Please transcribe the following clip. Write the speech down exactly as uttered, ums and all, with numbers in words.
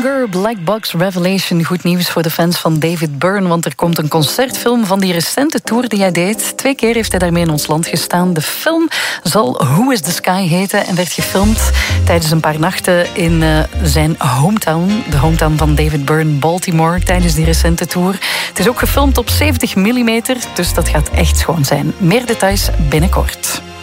Longer, Black Box Revelation. Goed nieuws voor de fans van David Byrne, want er komt een concertfilm van die recente tour die hij deed. Twee keer heeft hij daarmee in ons land gestaan. De film zal Who is the Sky heten en werd gefilmd tijdens een paar nachten in uh, zijn hometown. De hometown van David Byrne, Baltimore, tijdens die recente tour. Het is ook gefilmd op zeventig millimeter, dus dat gaat echt schoon zijn. Meer details binnenkort.